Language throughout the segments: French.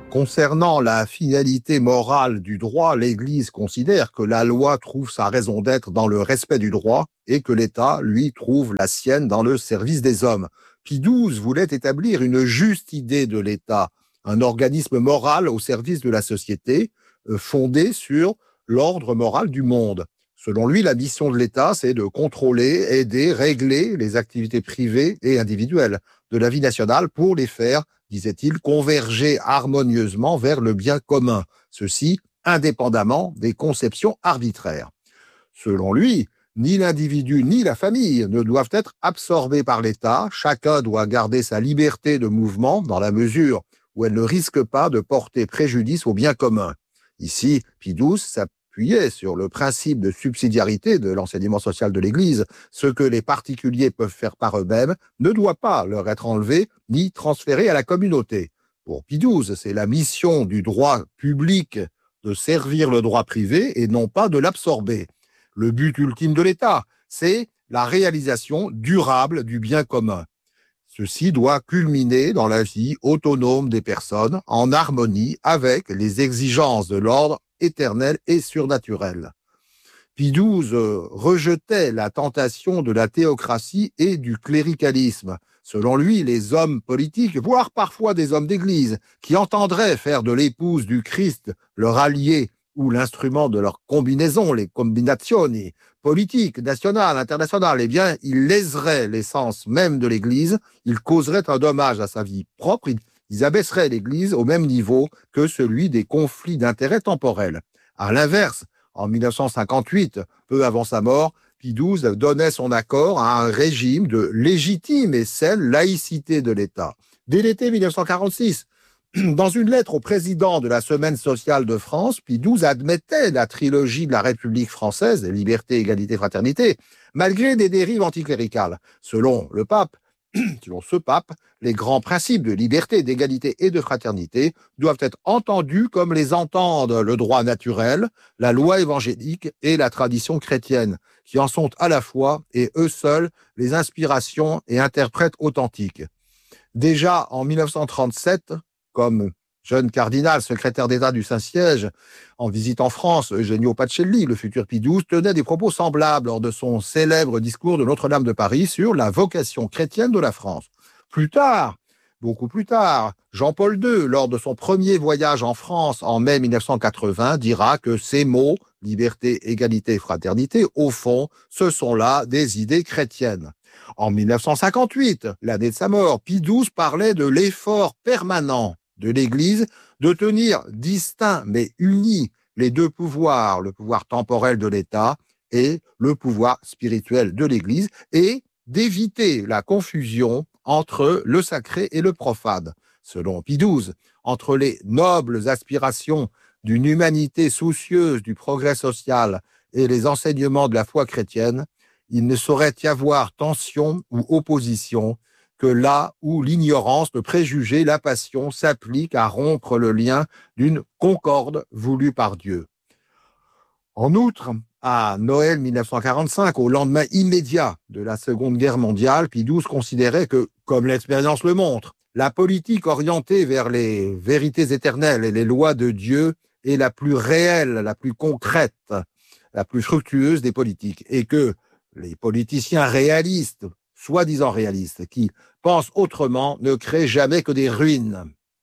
Concernant la finalité morale du droit, l'Église considère que la loi trouve sa raison d'être dans le respect du droit et que l'État, lui, trouve la sienne dans le service des hommes. Pie XII voulait établir une juste idée de l'État, un organisme moral au service de la société, fondé sur l'ordre moral du monde. Selon lui, la mission de l'État, c'est de contrôler, aider, régler les activités privées et individuelles de la vie nationale pour les faire, disait-il, converger harmonieusement vers le bien commun, ceci indépendamment des conceptions arbitraires. Selon lui, ni l'individu ni la famille ne doivent être absorbés par l'État, chacun doit garder sa liberté de mouvement dans la mesure où elle ne risque pas de porter préjudice au bien commun. Ici, Pie XII s'appuyait sur le principe de subsidiarité de l'enseignement social de l'Église. Ce que les particuliers peuvent faire par eux-mêmes ne doit pas leur être enlevé ni transféré à la communauté. Pour Pie XII, c'est la mission du droit public de servir le droit privé et non pas de l'absorber. Le but ultime de l'État, c'est la réalisation durable du bien commun. Ceci doit culminer dans la vie autonome des personnes, en harmonie avec les exigences de l'ordre éternel et surnaturel. Pie XII rejetait la tentation de la théocratie et du cléricalisme. Selon lui, les hommes politiques, voire parfois des hommes d'église, qui entendraient faire de l'épouse du Christ leur allié ou l'instrument de leur combinaison, les combinazioni politiques, nationales, internationales, eh bien, ils léseraient l'essence même de l'Église, ils causeraient un dommage à sa vie propre, ils abaisseraient l'Église au même niveau que celui des conflits d'intérêts temporels. À l'inverse, en 1958, peu avant sa mort, Pie XII donnait son accord à un régime de légitime et saine laïcité de l'État. Dès l'été 1946, dans une lettre au président de la Semaine sociale de France, Pie XII admettait la trilogie de la République française, liberté, égalité, fraternité, malgré des dérives anticléricales. Selon ce pape, les grands principes de liberté, d'égalité et de fraternité doivent être entendus comme les entendent le droit naturel, la loi évangélique et la tradition chrétienne, qui en sont à la fois, et eux seuls, les inspirations et interprètes authentiques. Déjà en 1937, comme jeune cardinal, secrétaire d'État du Saint-Siège, en visite en France, Eugenio Pacelli, le futur Pie XII, tenait des propos semblables lors de son célèbre discours de Notre-Dame de Paris sur la vocation chrétienne de la France. Plus tard, beaucoup plus tard, Jean-Paul II, lors de son premier voyage en France en mai 1980, dira que ces mots, liberté, égalité, fraternité, au fond, ce sont là des idées chrétiennes. En 1958, l'année de sa mort, Pie XII parlait de l'effort permanent de l'Église de tenir distincts mais unis les deux pouvoirs, le pouvoir temporel de l'État et le pouvoir spirituel de l'Église, et d'éviter la confusion entre le sacré et le profane. Selon Pie XII, entre les nobles aspirations d'une humanité soucieuse du progrès social et les enseignements de la foi chrétienne, il ne saurait y avoir tension ou opposition que là où l'ignorance, le préjugé, la passion s'appliquent à rompre le lien d'une concorde voulue par Dieu. En outre, à Noël 1945, au lendemain immédiat de la Seconde Guerre mondiale, Pie XII considérait que, comme l'expérience le montre, la politique orientée vers les vérités éternelles et les lois de Dieu est la plus réelle, la plus concrète, la plus fructueuse des politiques, et que les politiciens réalistes, soi-disant réalistes, qui pensent autrement, ne créent jamais que des ruines.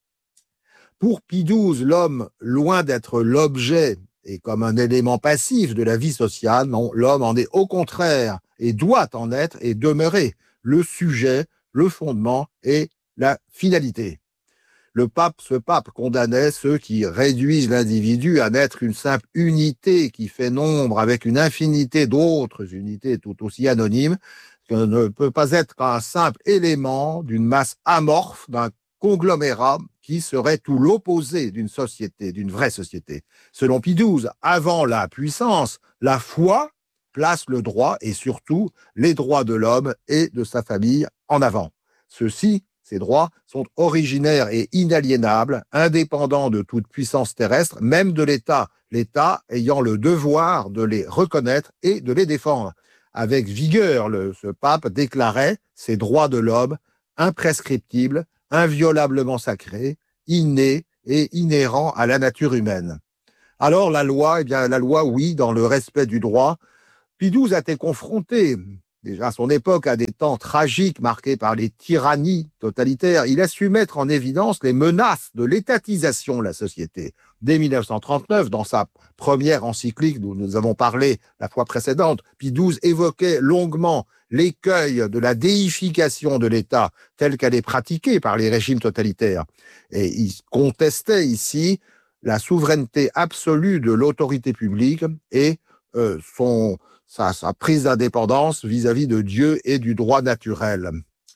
Pour Pie XII, l'homme, loin d'être l'objet et comme un élément passif de la vie sociale, non, l'homme en est au contraire et doit en être et demeurer le sujet, le fondement et la finalité. Ce pape condamnait ceux qui réduisent l'individu à n'être qu'une simple unité qui fait nombre avec une infinité d'autres unités tout aussi anonymes, que ne peut pas être qu'un simple élément d'une masse amorphe, d'un conglomérat qui serait tout l'opposé d'une société, d'une vraie société. Selon Pie XII, avant la puissance, la foi place le droit et surtout les droits de l'homme et de sa famille en avant. Ces droits sont originaires et inaliénables, indépendants de toute puissance terrestre, même de l'État, l'État ayant le devoir de les reconnaître et de les défendre. Avec vigueur, ce pape déclarait ces droits de l'homme imprescriptibles, inviolablement sacrés, innés et inhérent à la nature humaine. Alors la loi, la loi, oui, dans le respect du droit. Pie XII a été confronté, déjà à son époque, à des temps tragiques marqués par les tyrannies totalitaires. Il a su mettre en évidence les menaces de l'étatisation de la société. Dès 1939, dans sa première encyclique dont nous avons parlé la fois précédente, Pie XII évoquait longuement l'écueil de la déification de l'État telle qu'elle est pratiquée par les régimes totalitaires. Et il contestait ici la souveraineté absolue de l'autorité publique et sa prise d'indépendance vis-à-vis de Dieu et du droit naturel.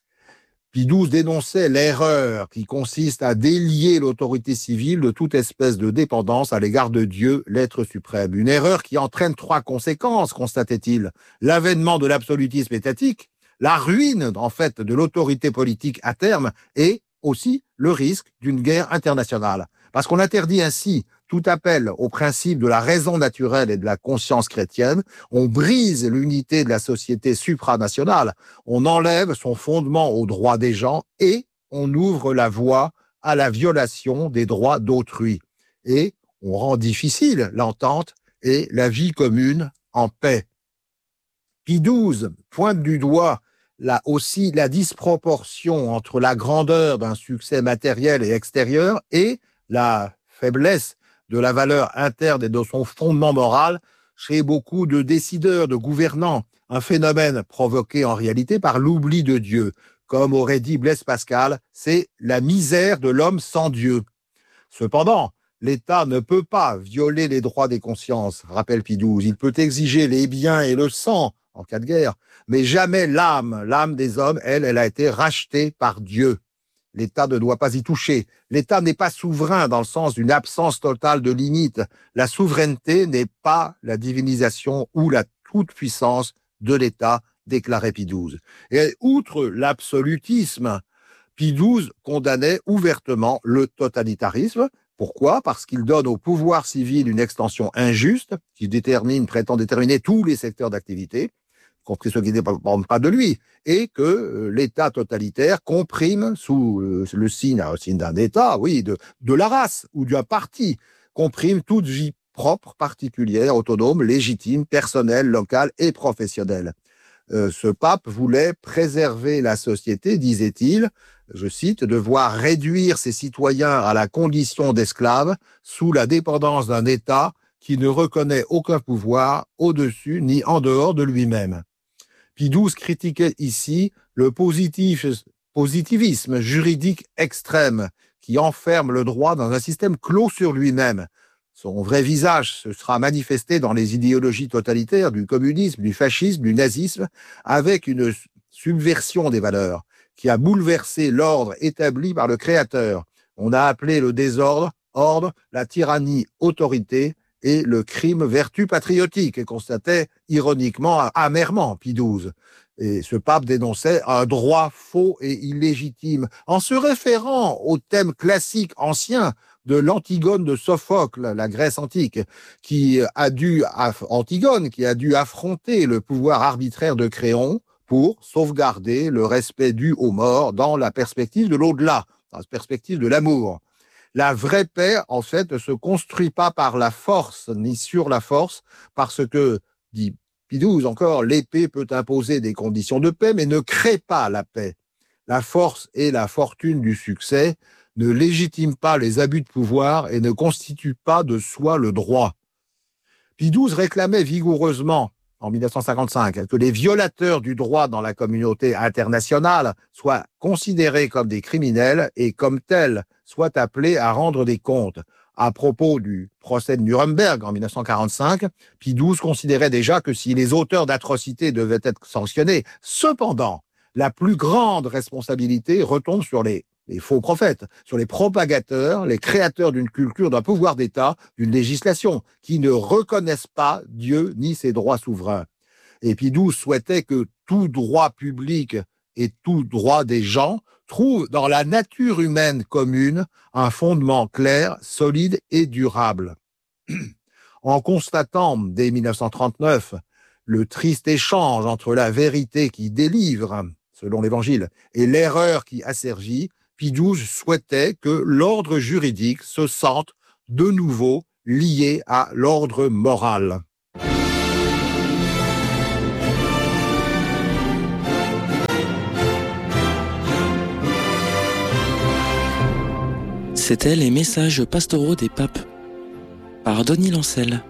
Pie XII dénonçait l'erreur qui consiste à délier l'autorité civile de toute espèce de dépendance à l'égard de Dieu, l'être suprême. Une erreur qui entraîne 3 conséquences, constatait-il. L'avènement de l'absolutisme étatique, la ruine, en fait, de l'autorité politique à terme et aussi le risque d'une guerre internationale. Parce qu'on interdit ainsi tout appel au principe de la raison naturelle et de la conscience chrétienne, on brise l'unité de la société supranationale, on enlève son fondement aux droits des gens et on ouvre la voie à la violation des droits d'autrui. Et on rend difficile l'entente et la vie commune en paix. Pie XII pointe du doigt là aussi la disproportion entre la grandeur d'un succès matériel et extérieur et la faiblesse de la valeur interne et de son fondement moral chez beaucoup de décideurs, de gouvernants, un phénomène provoqué en réalité par l'oubli de Dieu. Comme aurait dit Blaise Pascal, c'est la misère de l'homme sans Dieu. Cependant, l'État ne peut pas violer les droits des consciences, rappelle Pie XII. Il peut exiger les biens et le sang en cas de guerre, mais jamais l'âme. L'âme des hommes, elle a été rachetée par Dieu. L'État ne doit pas y toucher. L'État n'est pas souverain dans le sens d'une absence totale de limites. La souveraineté n'est pas la divinisation ou la toute-puissance de l'État, déclarait Pie XII. Et outre l'absolutisme, Pie XII condamnait ouvertement le totalitarisme. Pourquoi ? Parce qu'il donne au pouvoir civil une extension injuste qui prétend déterminer tous les secteurs d'activité, compris ceux qui ne dépendent pas de lui, et que l'État totalitaire comprime sous le signe d'un État, oui, de la race ou d'un parti, comprime toute vie propre, particulière, autonome, légitime, personnelle, locale et professionnelle. Ce pape voulait préserver la société, disait-il, je cite, de voir réduire ses citoyens à la condition d'esclaves sous la dépendance d'un État qui ne reconnaît aucun pouvoir au-dessus ni en dehors de lui-même. Pie XII critiquait ici le positivisme juridique extrême qui enferme le droit dans un système clos sur lui-même. Son vrai visage se sera manifesté dans les idéologies totalitaires du communisme, du fascisme, du nazisme, avec une subversion des valeurs qui a bouleversé l'ordre établi par le Créateur. On a appelé le désordre ordre, la tyrannie autorité et le crime vertu patriotique, et constatait ironiquement, amèrement, Pie XII. Et ce pape dénonçait un droit faux et illégitime, en se référant au thème classique ancien de l'Antigone de Sophocle, la Grèce antique, Antigone, qui a dû affronter le pouvoir arbitraire de Créon pour sauvegarder le respect dû aux morts dans la perspective de l'au-delà, dans la perspective de l'amour. La vraie paix, en fait, ne se construit pas par la force, ni sur la force, parce que, dit Pie XII encore, l'épée peut imposer des conditions de paix, mais ne crée pas la paix. La force et la fortune du succès ne légitiment pas les abus de pouvoir et ne constituent pas de soi le droit. Pie XII réclamait vigoureusement, en 1955, que les violateurs du droit dans la communauté internationale soient considérés comme des criminels et comme tels soient appelés à rendre des comptes. À propos du procès de Nuremberg en 1945, Pie XII considérait déjà que si les auteurs d'atrocités devaient être sanctionnés, cependant, la plus grande responsabilité retombe sur les faux prophètes, sur les propagateurs, les créateurs d'une culture, d'un pouvoir d'État, d'une législation, qui ne reconnaissent pas Dieu ni ses droits souverains. Et Pie XII souhaitait que tout droit public et tout droit des gens trouve dans la nature humaine commune un fondement clair, solide et durable. En constatant, dès 1939, le triste échange entre la vérité qui délivre, selon l'Évangile, et l'erreur qui asservit, Pie XII souhaitait que l'ordre juridique se sente de nouveau lié à l'ordre moral. C'étaient les messages pastoraux des papes par Denis Lancel.